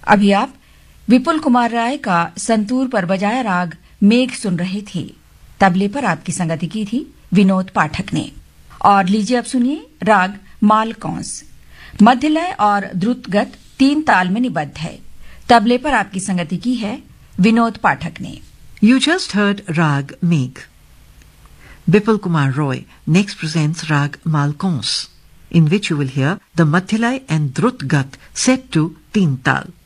अभी आप विपुल कुमार राय का संतूर पर बजाया राग मेघ सुन रहे थे। तबले पर आपकी संगति की थी विनोद पाठक ने। और लीजिए अब सुनिए राग मालकौंस। मध्य लय और द्रुत गत 3 ताल में निबद्ध है। तबले पर आपकी संगति की है विनोद पाठक ने। You just heard Rag Megh. Bipul Kumar Roy next presents Rag Malkons, in which you will hear the Madhyalay and Drut Gat set to Teen Tal.